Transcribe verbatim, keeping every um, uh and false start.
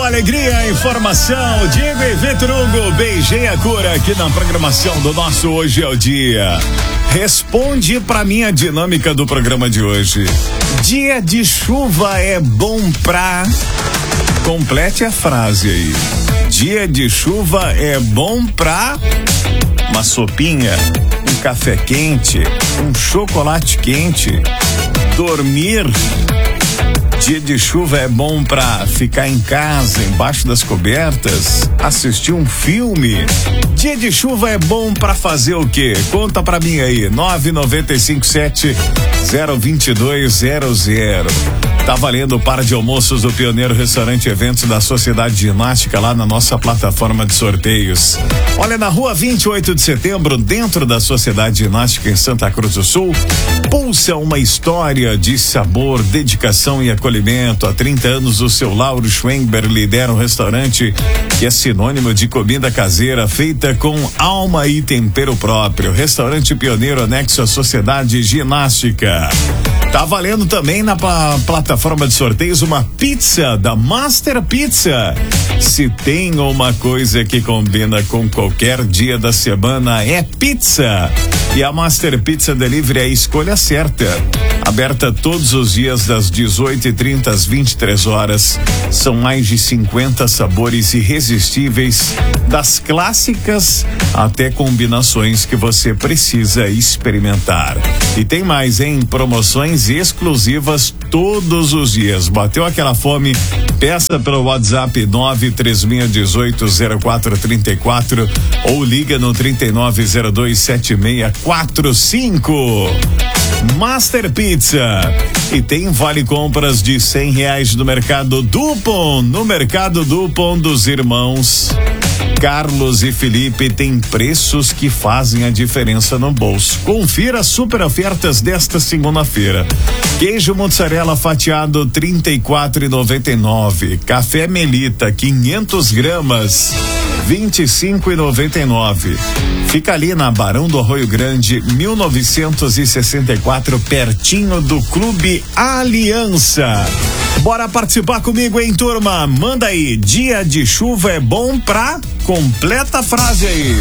alegria, informação. Diego e Vitor Hugo, beijei a cura aqui na programação do nosso Hoje é o Dia. Responde pra mim a dinâmica do programa de hoje. Dia de chuva é bom pra... Complete a frase aí. Dia de chuva é bom pra... Uma sopinha, um café quente, um chocolate quente, dormir. Dia de chuva é bom pra ficar em casa, embaixo das cobertas, assistir um filme. Dia de chuva é bom pra fazer o quê? Conta pra mim aí, nove nove cinco sete zero dois dois zero zero. Tá valendo o par de almoços do Pioneiro Restaurante Eventos da Sociedade Ginástica lá na nossa plataforma de sorteios. Olha, na rua vinte e oito de setembro, dentro da Sociedade Ginástica em Santa Cruz do Sul, pulsa uma história de sabor, dedicação e acolhimento. Há trinta anos o seu Lauro Schwember lidera um restaurante que é sinônimo de comida caseira feita com alma e tempero próprio. Restaurante Pioneiro anexo à Sociedade Ginástica. Tá valendo também na pla- plataforma de sorteios uma pizza da Master Pizza. Se tem uma coisa que combina com qualquer dia da semana, é pizza. E a Master Pizza Delivery é a escolha certa. Aberta todos os dias das dezoito e trinta às vinte e três horas. São mais de cinquenta sabores irresistíveis, das clássicas até combinações que você precisa experimentar. E tem mais, hein? Promoções exclusivas todos os dias. Bateu aquela fome? Peça pelo WhatsApp nove três seis um oito zero quatro três quatro ou liga no trinta e nove zero dois sete seis quatro cinco. Master Pizza. E tem vale compras de cem reais do Mercado Dupont. No Mercado Dupont dos irmãos Carlos e Felipe tem preços que fazem a diferença no bolso. Confira as super ofertas desta segunda-feira. Queijo mozzarella fatiado trinta e quatro reais e noventa e nove centavos. Café Melita quinhentas gramas vinte e cinco reais e noventa e nove centavos. Fica ali na Barão do Arroio Grande, mil novecentos e sessenta e quatro, pertinho do Clube Aliança. Bora participar comigo, hein, turma? Manda aí, dia de chuva é bom pra... Completa a frase aí.